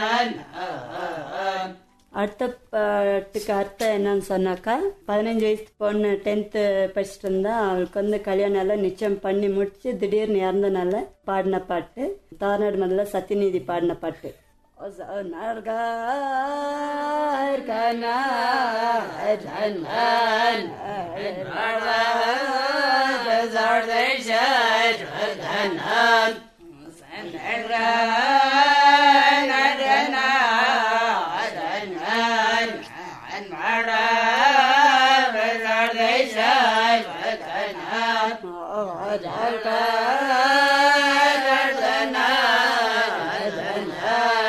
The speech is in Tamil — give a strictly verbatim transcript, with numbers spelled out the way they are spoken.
அடுத்த பாட்டுக்கு அர்த்தம் என்னன்னு சொன்னாக்கா, பதினஞ்சு வயசு பொண்ணு டென்த்து படிச்சுட்டு இருந்தா, அவளுக்கு வந்து கல்யாணம் எல்லாம் நிச்சயம் பண்ணி முடிச்சு திடீர்னு இறந்தனால பாடின பாட்டு. தார்நாடு மதுல சத்யநிதி பாடின பாட்டு. Jai